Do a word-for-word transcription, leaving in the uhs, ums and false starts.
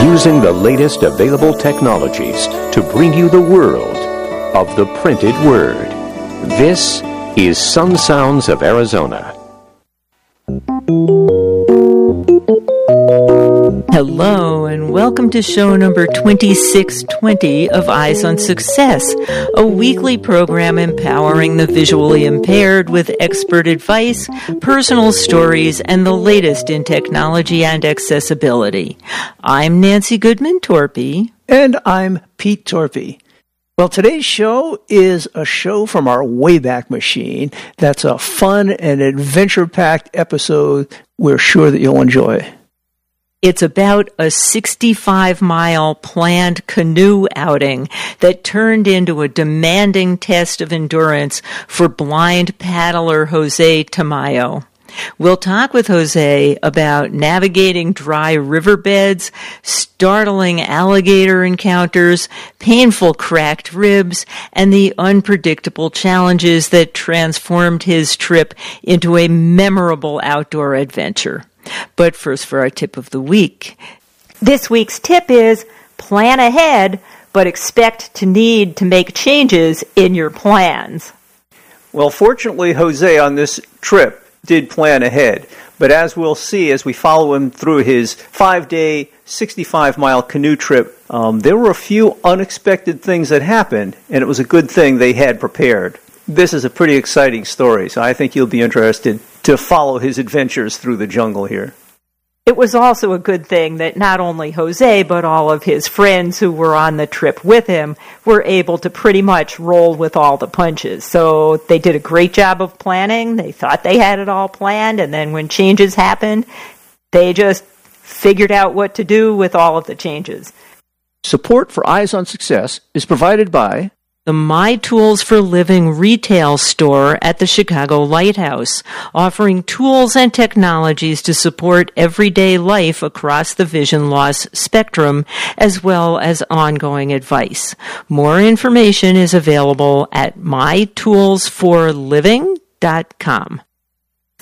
using the latest available technologies to bring you the world of the printed word. This is Sun Sounds of Arizona. Hello, and welcome to show number twenty-six twenty of Eyes on Success, a weekly program empowering the visually impaired with expert advice, personal stories, and the latest in technology and accessibility. I'm Nancy Goodman Torpy. And I'm Pete Torpy. Well, today's show is a show from our Wayback Machine. That's a fun and adventure-packed episode we're sure that you'll enjoy. It's about a sixty-five mile planned canoe outing that turned into a demanding test of endurance for blind paddler Jose Tamayo. We'll talk with Jose about navigating dry riverbeds, startling alligator encounters, painful cracked ribs, and the unpredictable challenges that transformed his trip into a memorable outdoor adventure. But first for our tip of the week. This week's tip is plan ahead, but expect to need to make changes in your plans. Well, fortunately, Jose on this trip did plan ahead. But as we'll see as we follow him through his five-day, sixty-five mile canoe trip, um, there were a few unexpected things that happened, and it was a good thing they had prepared. This is a pretty exciting story, so I think you'll be interested to follow his adventures through the jungle here. It was also a good thing that not only Jose, but all of his friends who were on the trip with him were able to pretty much roll with all the punches. So they did a great job of planning. They thought they had it all planned, and then when changes happened, they just figured out what to do with all of the changes. Support for Eyes on Success is provided by the My Tools for Living retail store at the Chicago Lighthouse, offering tools and technologies to support everyday life across the vision loss spectrum, as well as ongoing advice. More information is available at my tools for living dot com.